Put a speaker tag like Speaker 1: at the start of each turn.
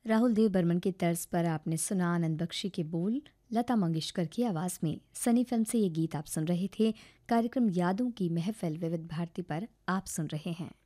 Speaker 1: राहुल देव बर्मन की तर्ज पर आपने सुना आनंद बख्शी के बोल लता मंगेशकर की आवाज़ में। सनी फिल्म से ये गीत आप सुन रहे थे। कार्यक्रम यादों की महफिल विविध भारती पर आप सुन रहे हैं।